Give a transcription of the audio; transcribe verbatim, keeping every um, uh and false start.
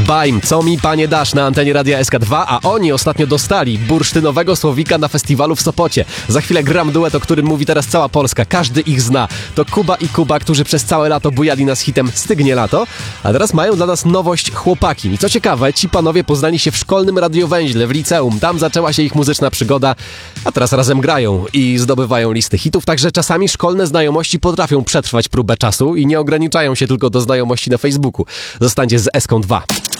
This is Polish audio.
Baim, co mi panie dasz na antenie Radia S K dwa, a oni ostatnio dostali bursztynowego słowika na festiwalu w Sopocie. Za chwilę gram duet, o którym mówi teraz cała Polska, każdy ich zna. To Kuba i Kuba, którzy przez całe lato bujali nas hitem Stygnie lato, a teraz mają dla nas nowość chłopaki. I co ciekawe, ci panowie poznali się w szkolnym radiowęźle w liceum, tam zaczęła się ich muzyczna przygoda, a teraz razem grają i zdobywają listy hitów, także czasami szkolne znajomości potrafią przetrwać próbę czasu i nie ograniczają się tylko do znajomości na Facebooku. Zostańcie z Eską dwa.